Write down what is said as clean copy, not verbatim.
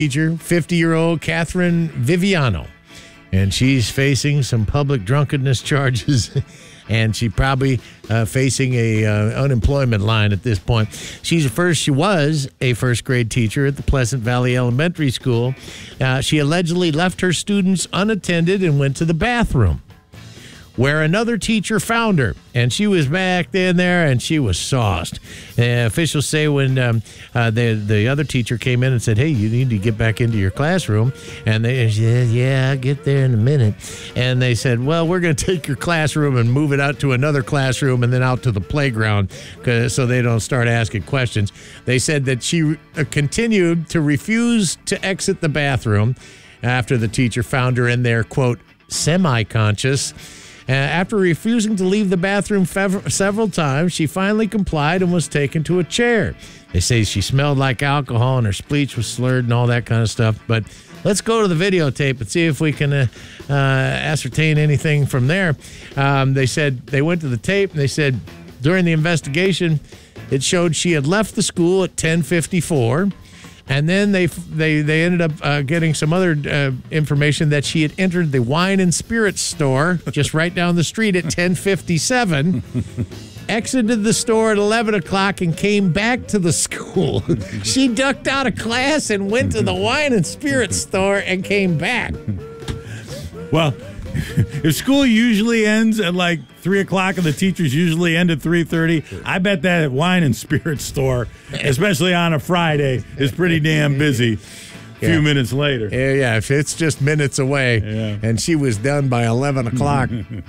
teacher, 50-year-old Catherine Viviano. And she's facing some public drunkenness charges, and she probably facing a unemployment line at this point. She was a first-grade teacher at the Pleasant Valley Elementary School. She allegedly left her students unattended and went to the bathroom, where another teacher found her, and she was back in there, and she was sauced. Officials say when the other teacher came in and said, "Hey, you need to get back into your classroom," and she said, "Yeah, I'll get there in a minute." And they said, "Well, we're going to take your classroom and move it out to another classroom and then out to the playground so they don't start asking questions." They said that she continued to refuse to exit the bathroom after the teacher found her in there, quote, semi-conscious. After refusing to leave the bathroom several times, she finally complied and was taken to a chair. They say she smelled like alcohol and her speech was slurred and all that kind of stuff. But let's go to the videotape and see if we can ascertain anything from there. They said they went to the tape and they said during the investigation, it showed she had left the school at 10:54. And then they ended up getting some other information that she had entered the wine and spirits store just right down the street at 10:57, exited the store at 11 o'clock, and came back to the school. She ducked out of class and went to the wine and spirits store and came back. Well, if school usually ends at like 3 o'clock and the teachers usually end at 3:30, I bet that wine and spirit store, especially on a Friday, is pretty damn busy a few minutes later. Yeah, if it's just minutes away, and she was done by 11 o'clock.